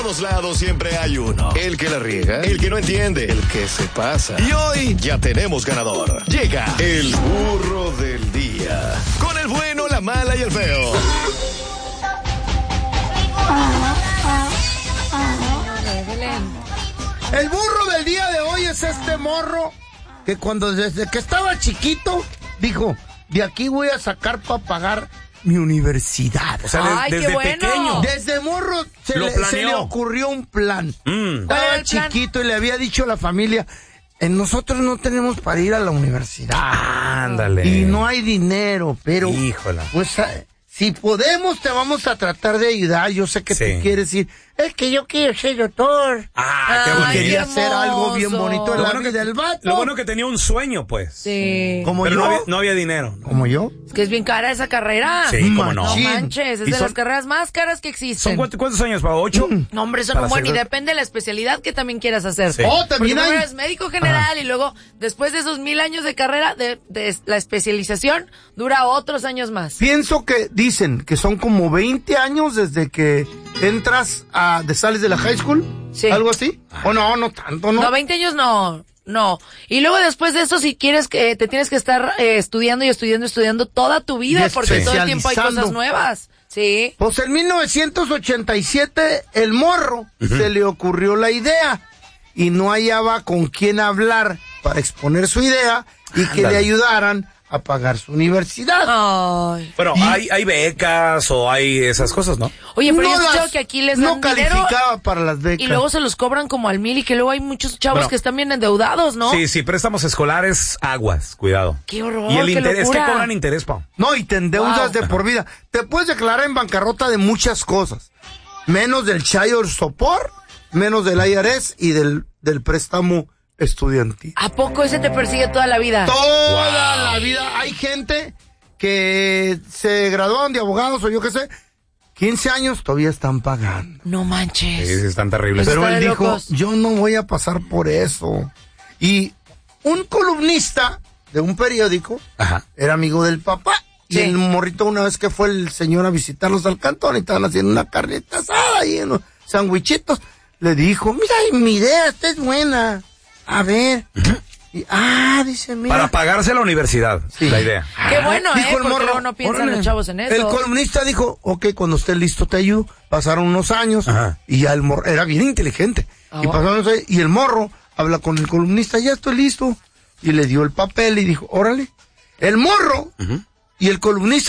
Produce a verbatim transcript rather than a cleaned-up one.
En todos lados siempre hay uno. El que la riega, el que no entiende, el que se pasa. Y hoy ya tenemos ganador. Llega el burro del día. Con el bueno, la mala y el feo. El burro del día de hoy es este morro que cuando desde que estaba chiquito dijo, de aquí voy a sacar para pagar mi universidad. O sea, Ay, desde qué bueno. pequeño. Desde morro se, Lo le, se planeó. le ocurrió un plan. Mm. ¿Cuál era Estaba el plan? chiquito y le había dicho a la familia, "En nosotros no tenemos para ir a la universidad. Ándale. Y no hay dinero, pero Híjola. pues a- si podemos te vamos a tratar de ayudar. Yo sé que Sí. tú quieres ir. Es que yo quiero ser doctor." Ah, qué Ay, bonito. Quería qué hacer algo bien hermoso. bonito en Lo la bueno, que, vida del vato. lo bueno que tenía un sueño, pues. Sí. Como Pero yo. no había, no había dinero. ¿no? Como yo. Es que es bien cara esa carrera. Sí, cómo no. No Machín. manches, es ¿Y de son- las carreras más caras que existen. ¿Son cuántos, cuántos años, para ocho? No, hombre, eso Para no bueno, y hacer- depende de la especialidad que también quieras hacer. Sí. Oh, también Porque hay. primero es médico general y luego, después de esos mil años de carrera, de, de la especialización, dura otros años más. Pienso que dicen que son como veinte años desde que entras a, de sales de la high school. Sí. ¿Algo así? O no, no tanto, ¿no? No, veinte años no, no. Y luego después de eso, si quieres que te tienes que estar eh, estudiando y estudiando, estudiando toda tu vida, porque todo el tiempo hay Especializando. cosas nuevas. Sí. Pues en mil novecientos ochenta y siete el morro se le ocurrió la idea y no hallaba con quién hablar para exponer su idea y que Ándale. le ayudaran a pagar su universidad. Ay. Bueno, hay, hay becas o hay esas cosas, ¿no? Oye, pero yo he las- escuchado que aquí les no dan dinero calificaba para las becas. y luego se los cobran como al mil y que luego hay muchos chavos Bueno. que están bien endeudados, ¿no? Sí, sí, préstamos escolares, aguas, cuidado. Qué horror, Y el qué interés, es que locura. cobran interés, Pau. No, y te endeudas Wow. de por vida. Te puedes declarar en bancarrota de muchas cosas. Menos del Child Support, menos del I R S y del, del préstamo estudiantil. ¿A poco ese te persigue toda la vida? Toda la vida. Hay gente que se graduaron de abogados o yo qué sé. quince años todavía están pagando. No Sí, manches. sí, están terribles. Eso Pero está él de dijo, locos. yo no voy a pasar por eso. Y un columnista de un periódico Ajá. era amigo del papá. Y Sí. el morrito, una vez que fue el señor a visitarlos al cantón y estaban haciendo una carnita asada y unos sandwichitos, le dijo, mira, mi idea, esta es buena. A ver. Y, ah, dice, mira. Para pagarse la universidad, Sí. la idea. Qué bueno, Dijo ¿eh? el Porque morro, luego no piensan órale. los chavos en eso. El columnista dijo, ok, cuando esté listo te ayudo. Pasaron unos años Ajá. y ya el morro, era bien inteligente. Ah, y bueno. pasaron unos años, y el morro habla con el columnista, ya estoy listo. Y le dio el papel y dijo, órale. El morro y el columnista